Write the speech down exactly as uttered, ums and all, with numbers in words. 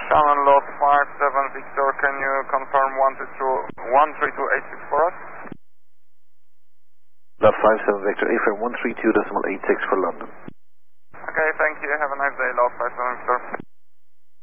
Shannon Lot five seven Victor, can you confirm one three two eight six for us? Lot five seven Victor, A-frame one three two decimal eight six for London. Okay, thank you. Have a nice day, Lot five seven Victor.